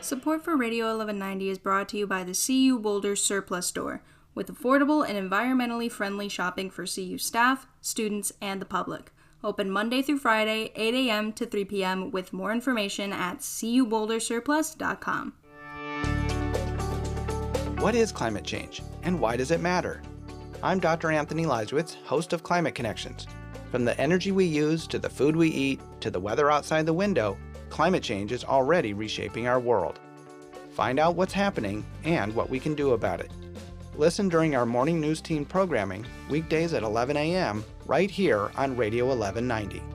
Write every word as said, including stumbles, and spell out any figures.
Support for Radio eleven ninety is brought to you by the C U Boulder Surplus Store, with affordable and environmentally friendly shopping for C U staff, students, and the public. Open Monday through Friday, eight a.m. to three p.m. with more information at c u boulder surplus dot com. What is climate change, and why does it matter? I'm Doctor Anthony Leiswitz, host of Climate Connections. From the energy we use, to the food we eat, to the weather outside the window, climate change is already reshaping our world. Find out what's happening and what we can do about it. Listen during our morning news team programming, weekdays at eleven a.m., right here on Radio eleven ninety.